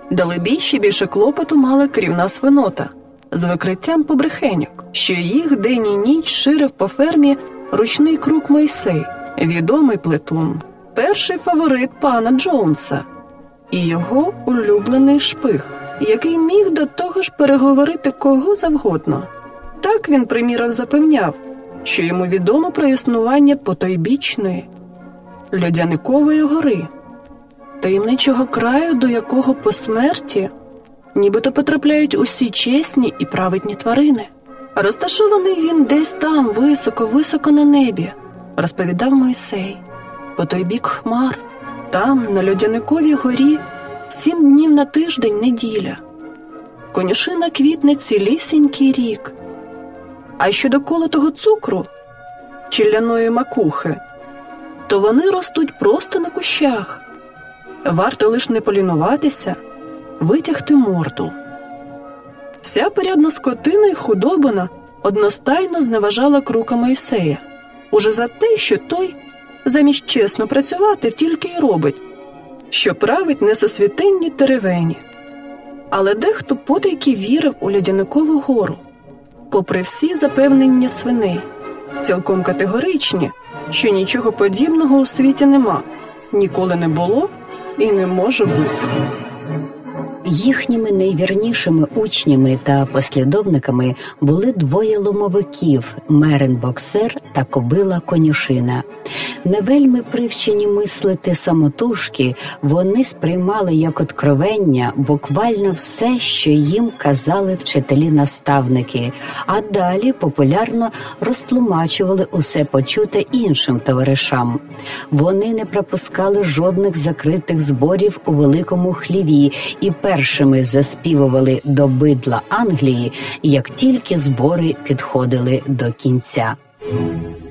Далебі ще більше клопоту мала керівна свинота з викриттям побрехеньок, що їх день і ніч ширив по фермі ручний крук Мойсей, відомий плетун, перший фаворит пана Джонса і його улюблений шпиг, який міг до того ж переговорити кого завгодно. Так він, приміром, запевняв, що йому відомо про існування потойбічної Льодяникової гори, таємничого краю, до якого по смерті нібито потрапляють усі чесні і праведні тварини. Розташований він десь там, високо-високо на небі, розповідав Мойсей, по той бік хмар, там, на Льодяниковій горі, 7 днів на тиждень неділя. Конюшина квітне цілісінький рік. А щодо колотого цукру чи ляної макухи, то вони ростуть просто на кущах. Варто лиш не полінуватися, витягти морду. Вся порядна скотина й худобина одностайно зневажала крука Мойсея, уже за те, що той, замість чесно працювати, тільки й робить, що править несосвітенні теревені. Але дехто потайки вірив у Льодяникову гору, попри всі запевнення свиней, цілком категоричні, що нічого подібного у світі нема, ніколи не було і не може бути. Їхніми найвірнішими учнями та послідовниками були двоє ломовиків – Мерен-боксер та кобила-конюшина. Не вельми привчені мислити самотужки, вони сприймали як откровення буквально все, що їм казали вчителі-наставники, а далі популярно розтлумачували усе почуте іншим товаришам. Вони не пропускали жодних закритих зборів у великому хліві і першими заспівували до бидла Англії, як тільки збори підходили до кінця.